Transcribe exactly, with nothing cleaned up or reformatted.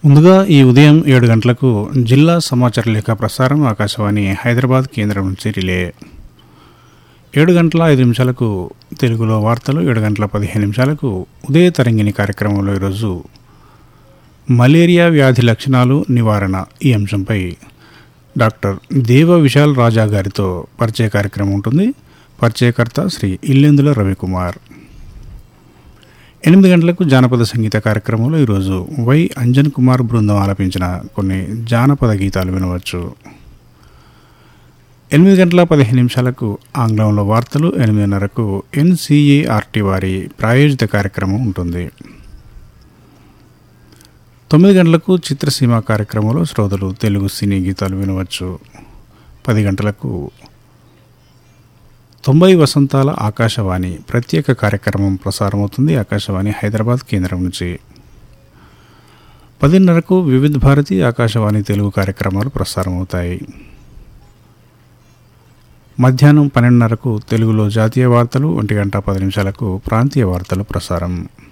ముందుగా ఈ ఉదయం ఏడు గంటలకు జిల్లా సమాచార లేఖ ప్రసారం ఆకాశవాణి హైదరాబాద్ కేంద్రం నుంచి రిలే. ఏడు గంటల ఐదు నిమిషాలకు తెలుగులో వార్తలు, ఏడు గంటల పదిహేను నిమిషాలకు ఉదయ తరంగిణి కార్యక్రమంలో ఈరోజు మలేరియా వ్యాధి లక్షణాలు నివారణ ఈ అంశంపై డాక్టర్ దేవ విశాల్ రాజా గారితో పరిచయ కార్యక్రమం ఉంటుంది. పరిచయకర్త శ్రీ ఇల్లెందుల రవికుమార్. ఎనిమిది గంటలకు జానపద సంగీత కార్యక్రమంలో ఈరోజు వై అంజన్ కుమార్ బృందం ఆలపించిన కొన్ని జానపద గీతాలు వినవచ్చు. ఎనిమిది గంటల పదిహేను నిమిషాలకు ఆంగ్లంలో వార్తలు, ఎనిమిదిన్నరకు ఎన్సీఈఆర్టీ వారి ప్రాయోజిత కార్యక్రమం ఉంటుంది. తొమ్మిది గంటలకు చిత్రసీమ కార్యక్రమంలో శ్రోతలు తెలుగు సినీ గీతాలు వినవచ్చు. పది గంటలకు తొంభై వసంతాల ఆకాశవాణి ప్రత్యేక కార్యక్రమం ప్రసారమవుతుంది ఆకాశవాణి హైదరాబాద్ కేంద్రం నుంచి. పదిన్నరకు వివిధ భారతి ఆకాశవాణి తెలుగు కార్యక్రమాలు ప్రసారమవుతాయి. మధ్యాహ్నం పన్నెండున్నరకు తెలుగులో జాతీయ వార్తలు, ఒంటి గంట పది నిమిషాలకు ప్రాంతీయ వార్తలు ప్రసారం.